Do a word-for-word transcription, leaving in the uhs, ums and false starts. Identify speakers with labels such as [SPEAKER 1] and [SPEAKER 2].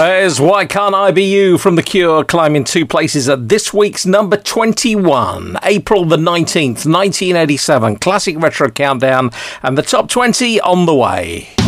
[SPEAKER 1] There's Why Can't I Be You from The Cure, climbing two places at this week's number twenty-one. April the nineteenth, nineteen eighty-seven. Classic Retro Countdown, and the top twenty on the way.